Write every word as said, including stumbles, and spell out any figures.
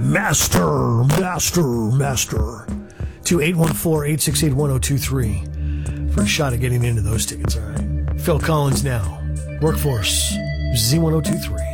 Master, master, master. To eight one four, eight six eight, one oh two three for a shot at getting into those tickets, all right? Phil Collins now. Workforce, Z one oh two three.